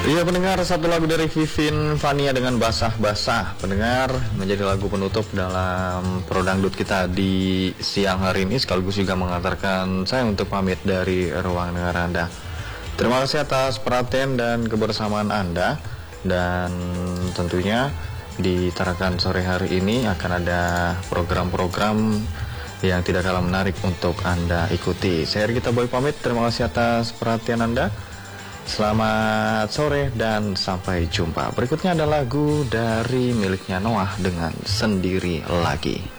Iya pendengar, satu lagu dari Vivin Vania dengan Basah-Basah. Pendengar, menjadi lagu penutup dalam Prodangdut kita di siang hari ini, sekaligus juga mengantarkan saya untuk pamit dari ruang dengar Anda. Terima kasih atas perhatian dan kebersamaan Anda. Dan tentunya di Tarakan sore hari ini akan ada program-program yang tidak kalah menarik untuk Anda ikuti. Saya Gita Boy pamit, terima kasih atas perhatian Anda. Selamat sore dan sampai jumpa. Berikutnya ada lagu dari miliknya Noah dengan Sendiri Lagi.